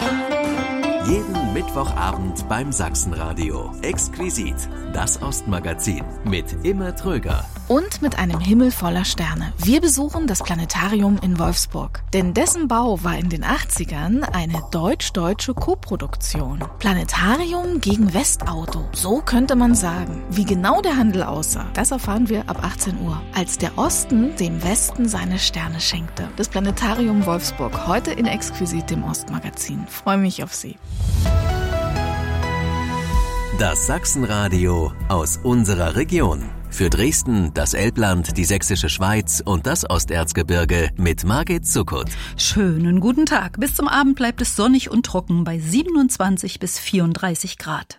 Jeden Mittwochabend beim Sachsenradio. Exquisit, das Ostmagazin mit Imme Tröger. Und mit einem Himmel voller Sterne. Wir besuchen das Planetarium in Wolfsburg. Denn dessen Bau war in den 80ern eine deutsch-deutsche Koproduktion. Planetarium gegen Westauto. So könnte man sagen. Wie genau der Handel aussah, das erfahren wir ab 18 Uhr. Als der Osten dem Westen seine Sterne schenkte. Das Planetarium Wolfsburg. Heute in Exquisit, dem Ostmagazin. Freue mich auf Sie. Das Sachsenradio aus unserer Region. Für Dresden, das Elbland, die Sächsische Schweiz und das Osterzgebirge mit Margit Zuckert. Schönen guten Tag. Bis zum Abend bleibt es sonnig und trocken bei 27 bis 34 Grad.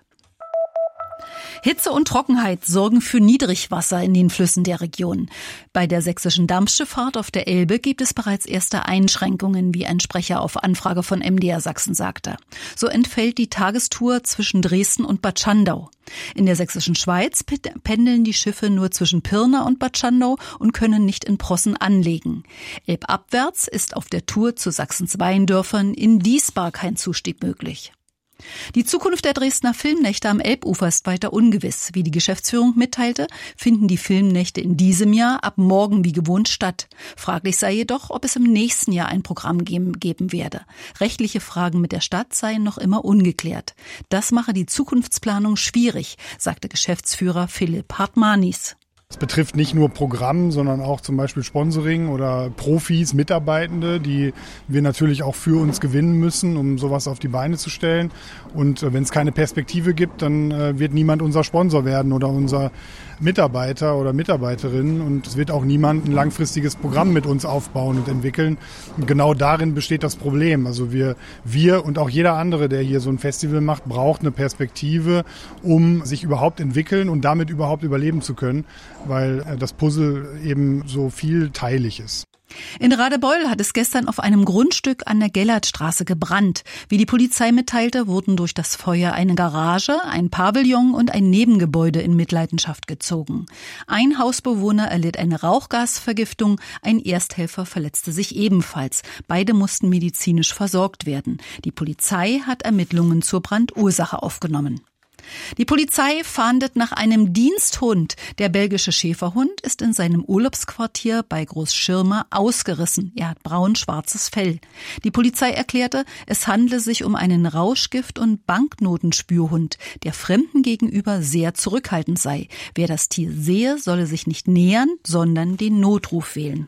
Hitze und Trockenheit sorgen für Niedrigwasser in den Flüssen der Region. Bei der sächsischen Dampfschifffahrt auf der Elbe gibt es bereits erste Einschränkungen, wie ein Sprecher auf Anfrage von MDR Sachsen sagte. So entfällt die Tagestour zwischen Dresden und Bad Schandau. In der sächsischen Schweiz pendeln die Schiffe nur zwischen Pirna und Bad Schandau und können nicht in Prossen anlegen. Elbabwärts ist auf der Tour zu Sachsens Weindörfern in Diesbar kein Zustieg möglich. Die Zukunft der Dresdner Filmnächte am Elbufer ist weiter ungewiss. Wie die Geschäftsführung mitteilte, finden die Filmnächte in diesem Jahr ab morgen wie gewohnt statt. Fraglich sei jedoch, ob es im nächsten Jahr ein Programm geben werde. Rechtliche Fragen mit der Stadt seien noch immer ungeklärt. Das mache die Zukunftsplanung schwierig, sagte Geschäftsführer Philipp Hartmanis. Es betrifft nicht nur Programm, sondern auch zum Beispiel Sponsoring oder Profis, Mitarbeitende, die wir natürlich auch für uns gewinnen müssen, um sowas auf die Beine zu stellen. Und wenn es keine Perspektive gibt, dann wird niemand unser Sponsor werden oder unser Mitarbeiter oder Mitarbeiterin. Und es wird auch niemand ein langfristiges Programm mit uns aufbauen und entwickeln. Und genau darin besteht das Problem. Also wir und auch jeder andere, der hier so ein Festival macht, braucht eine Perspektive, um sich überhaupt entwickeln und damit überhaupt überleben zu können, weil das Puzzle eben so vielteilig ist. In Radebeul hat es gestern auf einem Grundstück an der Gellertstraße gebrannt. Wie die Polizei mitteilte, wurden durch das Feuer eine Garage, ein Pavillon und ein Nebengebäude in Mitleidenschaft gezogen. Ein Hausbewohner erlitt eine Rauchgasvergiftung, ein Ersthelfer verletzte sich ebenfalls. Beide mussten medizinisch versorgt werden. Die Polizei hat Ermittlungen zur Brandursache aufgenommen. Die Polizei fahndet nach einem Diensthund. Der belgische Schäferhund ist in seinem Urlaubsquartier bei Großschirmer ausgerissen. Er hat braun-schwarzes Fell. Die Polizei erklärte, es handle sich um einen Rauschgift- und Banknotenspürhund, der Fremden gegenüber sehr zurückhaltend sei. Wer das Tier sehe, solle sich nicht nähern, sondern den Notruf wählen.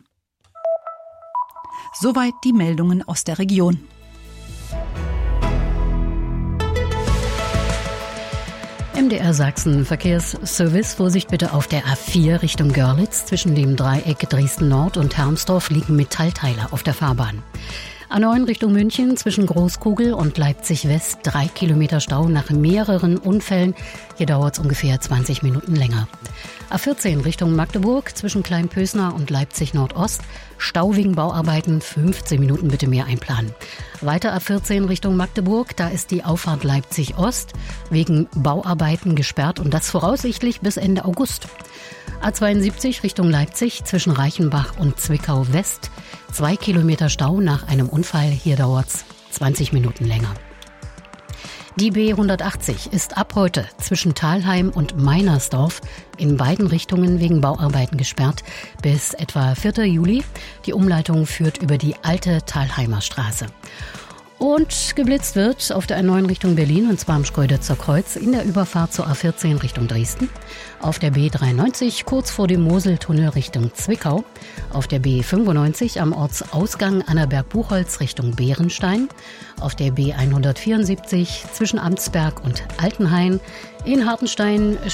Soweit die Meldungen aus der Region. MDR Sachsen Verkehrsservice. Vorsicht bitte auf der A4 Richtung Görlitz. Zwischen dem Dreieck Dresden Nord und Hermsdorf liegen Metallteile auf der Fahrbahn. A9 Richtung München zwischen Großkugel und Leipzig West 3 Kilometer Stau nach mehreren Unfällen. Hier dauert es ungefähr 20 Minuten länger. A14 Richtung Magdeburg zwischen Kleinpösner und Leipzig Nordost. Stau wegen Bauarbeiten, 15 Minuten bitte mehr einplanen. Weiter A14 Richtung Magdeburg, da ist die Auffahrt Leipzig Ost wegen Bauarbeiten gesperrt und das voraussichtlich bis Ende August. A72 Richtung Leipzig zwischen Reichenbach und Zwickau West. 2 Kilometer Stau nach einem Unfall, hier dauert's 20 Minuten länger. Die B180 ist ab heute zwischen Thalheim und Meinersdorf in beiden Richtungen wegen Bauarbeiten gesperrt bis etwa 4. Juli. Die Umleitung führt über die alte Thalheimer Straße. Und geblitzt wird auf der A9 Richtung Berlin, und zwar am Schkeuditzer Kreuz in der Überfahrt zur A14 Richtung Dresden. Auf der B93 kurz vor dem Moseltunnel Richtung Zwickau. Auf der B95 am Ortsausgang Annaberg-Buchholz Richtung Bärenstein. Auf der B174 zwischen Amtsberg und Altenhain. In Hartenstein